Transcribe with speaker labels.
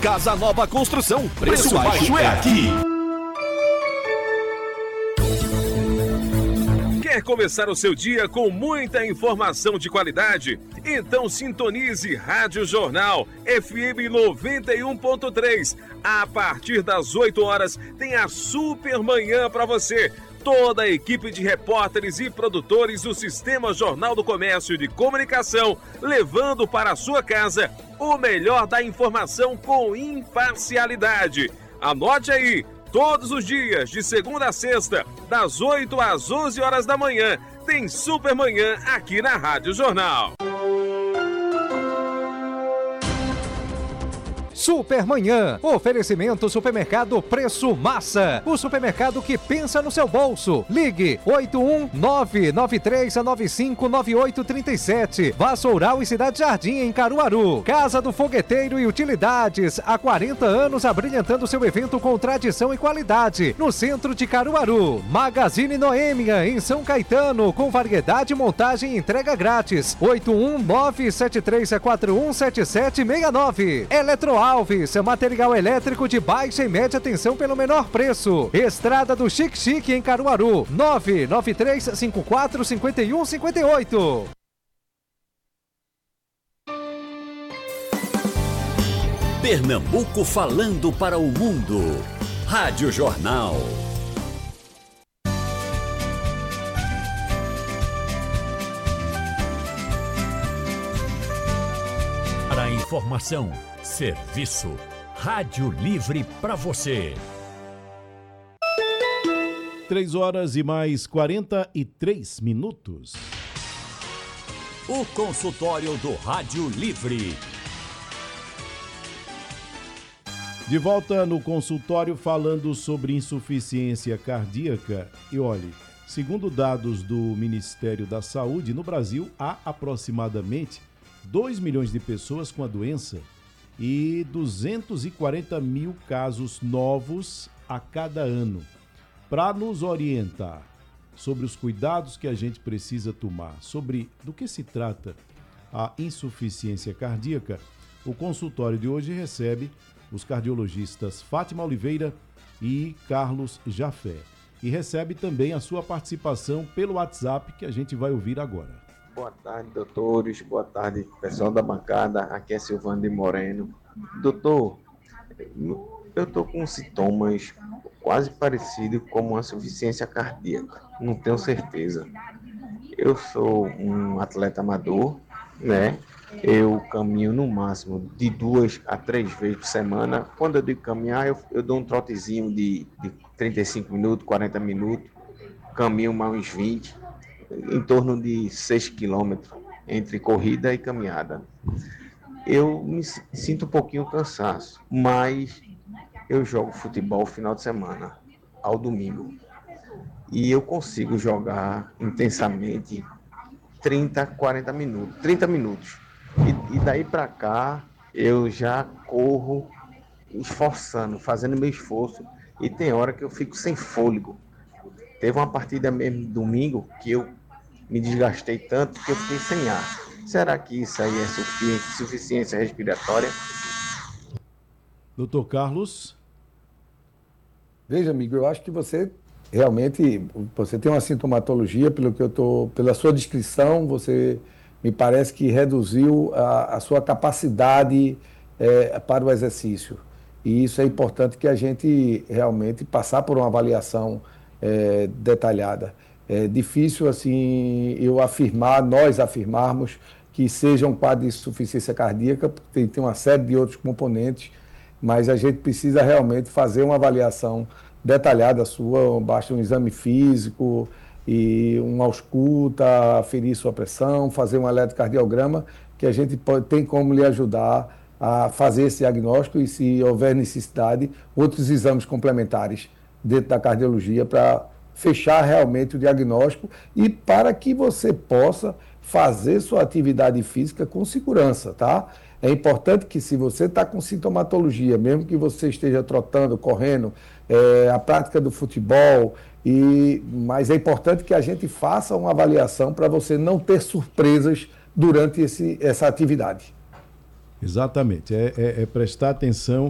Speaker 1: Casa Nova Construção. Preço baixo é aqui.
Speaker 2: Quer começar o seu dia com muita informação de qualidade? Então sintonize Rádio Jornal FM 91.3. A partir das 8 horas tem a Super Manhã para você. Toda a equipe de repórteres e produtores do Sistema Jornal do Comércio de Comunicação, levando para a sua casa o melhor da informação com imparcialidade. Anote aí, todos os dias, de segunda a sexta, das 8 às 11 horas da manhã, tem Super Manhã aqui na Rádio Jornal.
Speaker 3: Supermanhã, oferecimento Supermercado Preço Massa, o supermercado que pensa no seu bolso. Ligue 81993959837. Vassoural e Cidade Jardim em Caruaru. Casa do Fogueteiro e Utilidades, há 40 anos abrilhantando seu evento com tradição e qualidade, no centro de Caruaru. Magazine Noêmia em São Caetano, com variedade, montagem e entrega grátis. 81973417769. Eletroalves, material elétrico de baixa e média tensão pelo menor preço. Estrada do Chique Chique em Caruaru, 993545158.
Speaker 1: Pernambuco falando para o mundo. Rádio Jornal. Para informação, serviço. Rádio Livre para você.
Speaker 4: 3h mais 43 minutos.
Speaker 1: O consultório do Rádio Livre.
Speaker 4: De volta no consultório falando sobre insuficiência cardíaca. E olhe, segundo dados do Ministério da Saúde, no Brasil há aproximadamente 2 milhões de pessoas com a doença e 240 mil casos novos a cada ano. Para nos orientar sobre os cuidados que a gente precisa tomar, sobre do que se trata a insuficiência cardíaca, o consultório de hoje recebe os cardiologistas Fátima Oliveira e Carlos Jafé. E recebe também a sua participação pelo WhatsApp, que a gente vai ouvir agora.
Speaker 5: Boa tarde, doutores. Boa tarde, pessoal da bancada. Aqui é Silvano de Moreno. Doutor, eu estou com sintomas quase parecidos com uma insuficiência cardíaca. Não tenho certeza. Eu sou um atleta amador, né? Eu caminho no máximo de 2 a 3 vezes por semana. Quando eu digo caminhar, eu dou um trotezinho de 35 minutos, 40 minutos. Caminho mais uns 20. Em torno de 6 quilômetros entre corrida e caminhada. Eu me sinto um pouquinho cansaço, mas eu jogo futebol final de semana, ao domingo. E eu consigo jogar intensamente 30 minutos. E daí para cá, eu já corro esforçando, fazendo meu esforço. E tem hora que eu fico sem fôlego. Teve uma partida mesmo domingo que eu me desgastei tanto que eu fiquei sem ar. Será que isso aí é suficiência respiratória?
Speaker 4: Doutor Carlos?
Speaker 6: Veja, amigo, eu acho que você realmente tem uma sintomatologia, pela sua descrição, você me parece que reduziu a sua capacidade para o exercício. E isso é importante que a gente realmente passar por uma avaliação detalhada. É difícil assim nós afirmarmos que seja um quadro de insuficiência cardíaca, porque tem uma série de outros componentes, mas a gente precisa realmente fazer uma avaliação detalhada sua, basta um exame físico e uma ausculta, aferir sua pressão, fazer um eletrocardiograma, que a gente tem como lhe ajudar a fazer esse diagnóstico e, se houver necessidade, outros exames complementares dentro da cardiologia para fechar realmente o diagnóstico e para que você possa fazer sua atividade física com segurança, tá? É importante que, se você está com sintomatologia, mesmo que você esteja trotando, correndo, a prática do futebol, mas é importante que a gente faça uma avaliação para você não ter surpresas durante essa atividade.
Speaker 4: Exatamente, prestar atenção